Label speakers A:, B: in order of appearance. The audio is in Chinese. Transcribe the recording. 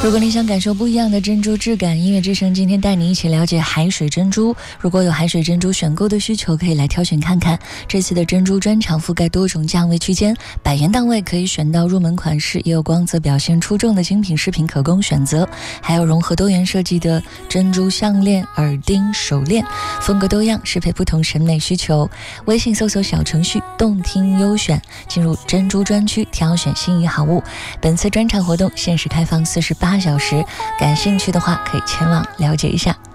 A: 如果你想感受不一样的珍珠质感，音乐之声今天带你一起了解海水珍珠。如果有海水珍珠选购的需求，可以来挑选看看。这次的珍珠专场覆盖多种价位区间，100元档位可以选到入门款式，也有光泽表现出众的精品饰品可供选择，还有融合多元设计的珍珠项链、耳钉、手链，风格多样，适配不同审美需求。微信搜索小程序动听优选，进入珍珠专区挑选心仪好物。本次专场活动限时开放48小时，感兴趣的话可以前往了解一下。